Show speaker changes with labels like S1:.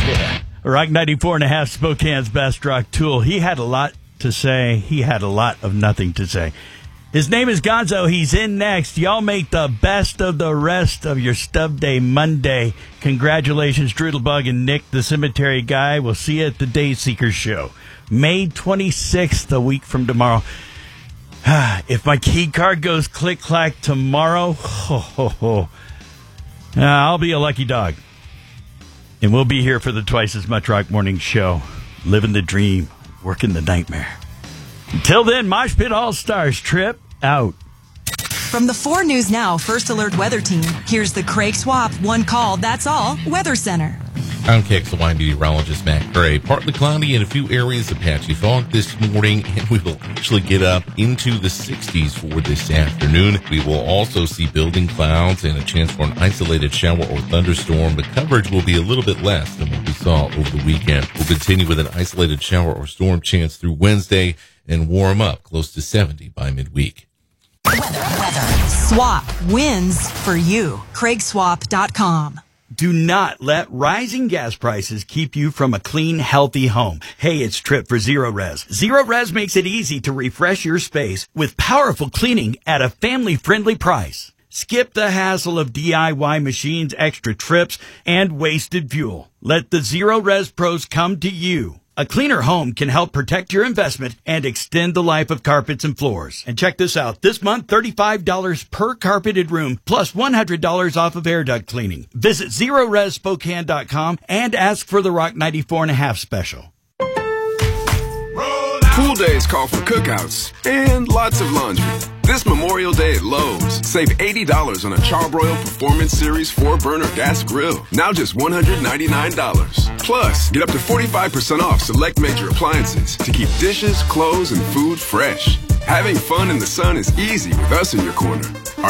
S1: Rock 94.5, Spokane's best rock tool. He had a lot to say. He had a lot of nothing to say. His name is Gonzo. He's in next. Y'all make the best of the rest of your Stub Day Monday. Congratulations, Droodlebug and Nick, the cemetery guy. We'll see you at the Day Seekers show. May 26th, a week from tomorrow. If my key card goes click-clack tomorrow, I'll be a lucky dog. And we'll be here for the Twice as Much Rock Morning Show. Living the dream, working the nightmare. Until then, Mosh Pit All-Stars trip out.
S2: From the 4 News Now First Alert Weather Team, here's the Craig Swap One Call, That's All Weather Center.
S3: I'm KXLY meteorologist Matt Gray. Partly cloudy in a few areas of patchy fog this morning, and we will actually get up into the 60s for this afternoon. We will also see building clouds and a chance for an isolated shower or thunderstorm. The coverage will be a little bit less than what we saw over the weekend. We'll continue with an isolated shower or storm chance through Wednesday and warm up close to 70 by midweek.
S2: Weather. Swap wins for you. CraigSwap.com.
S1: Do not let rising gas prices keep you from a clean, healthy home. Hey, it's Trip for Zero Res. Zero Res makes it easy to refresh your space with powerful cleaning at a family-friendly price. Skip the hassle of DIY machines, extra trips, and wasted fuel. Let the Zero Res pros come to you. A cleaner home can help protect your investment and extend the life of carpets and floors. And check this out. This month, $35 per carpeted room, plus $100 off of air duct cleaning. Visit ZeroResSpokane.com and ask for the Rock 94.5 special.
S4: Pool days call for cookouts and lots of laundry. This Memorial Day at Lowe's, save $80 on a Charbroil Performance Series 4-burner gas grill. Now just $199. Plus, get up to 45% off select major appliances to keep dishes, clothes, and food fresh. Having fun in the sun is easy with us in your corner.